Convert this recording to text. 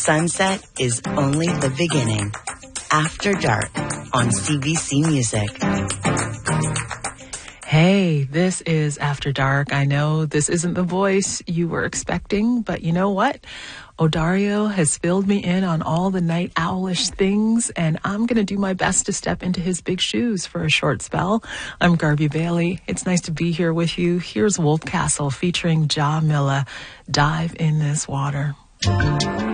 Sunset is only the beginning. After Dark on CBC Music. Hey, this is After Dark. I know this isn't the voice you were expecting, but you know what? Odario has filled me in on all the night owlish things, and I'm going to do my best to step into his big shoes for a short spell. I'm Garvey Bailey. It's nice to be here with you. Here's Wolf Castle featuring Ja Milla. Dive in this water.